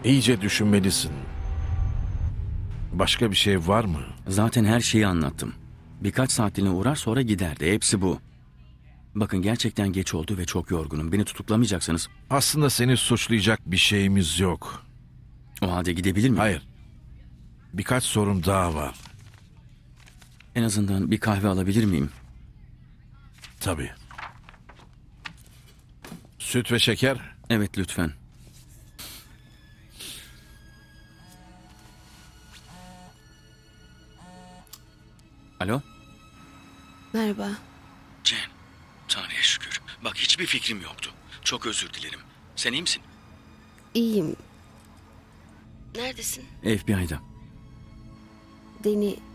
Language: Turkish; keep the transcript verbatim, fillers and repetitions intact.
İyice düşünmelisin. Başka bir şey var mı? Zaten her şeyi anlattım. Birkaç saatliğine uğrar sonra giderdi. Hepsi bu. Bakın gerçekten geç oldu ve çok yorgunum. Beni tutuklamayacaksanız Aslında seni suçlayacak bir şeyimiz yok. o halde gidebilir miyim? Hayır. Birkaç sorun daha var. En azından bir kahve alabilir miyim? Tabii. Süt ve şeker? Evet lütfen. Alo? Merhaba. Cem, Tanrı'ya şükür. Bak hiçbir fikrim yoktu. Çok özür dilerim. Sen iyi misin? İyiyim. Neredesin? F B I'da. Deni